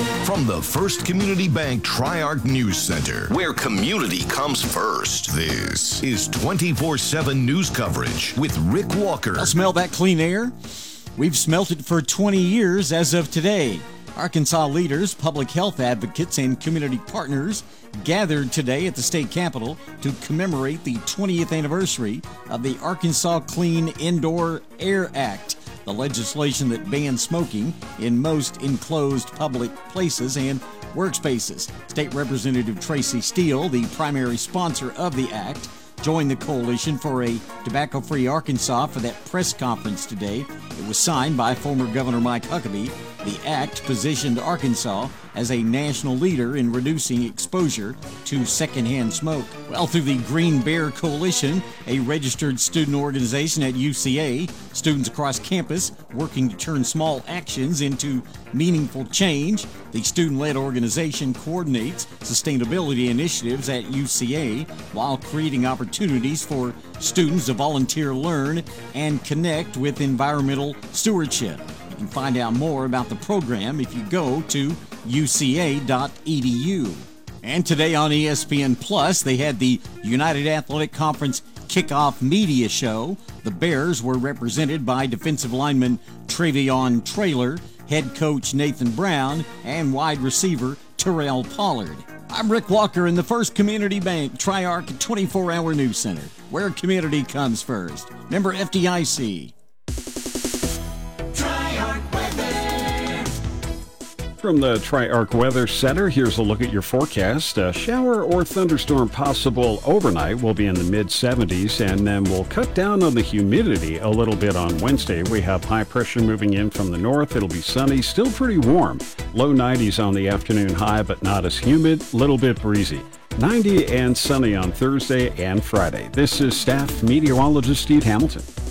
From the First Community Bank Tri-Arc News Center, where community comes first, this is 24/7 news coverage with Rick Walker. I'll smell that clean air. We've smelt it for 20 years as of today. Arkansas leaders, public health advocates, and community partners gathered today at the state capitol to commemorate the 20th anniversary of the Arkansas Clean Indoor Air Act, the legislation that bans smoking in most enclosed public places and workspaces. State Representative Tracy Steele, the primary sponsor of the act, joined the coalition for a tobacco-free Arkansas for that press conference today. It was signed by former Governor Mike Huckabee. The act positioned Arkansas as a national leader in reducing exposure to secondhand smoke. Well, through the Green Bear Coalition, a registered student organization at UCA, students across campus working to turn small actions into meaningful change. The student-led organization coordinates sustainability initiatives at UCA while creating opportunities for students to volunteer, learn, and connect with environmental stewardship. You can find out more about the program if you go to uca.edu. And today on ESPN Plus, they had the United Athletic Conference kickoff media show. The Bears were represented by defensive lineman Travion Traylor, head coach Nathan Brown, and wide receiver Terrell Pollard. I'm Rick Walker in the First Community Bank Tri-Arc 24-hour news center, where community comes first. Member FDIC. From the Tri-Arc Weather Center, here's a look at your forecast. A shower or thunderstorm possible overnight. Will be in the mid-70s, and then we'll cut down on the humidity a little bit on Wednesday. We have high pressure moving in from the north. It'll be sunny, still pretty warm. Low 90s on the afternoon high, but not as humid, little bit breezy. 90 and sunny on Thursday and Friday. This is staff meteorologist Steve Hamilton.